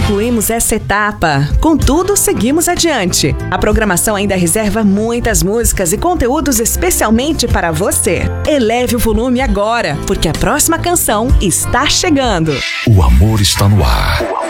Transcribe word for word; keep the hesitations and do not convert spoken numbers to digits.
concluímos essa etapa. Contudo, seguimos adiante. A programação ainda reserva muitas músicas e conteúdos especialmente para você. Eleve o volume agora, porque a próxima canção está chegando. O amor está no ar.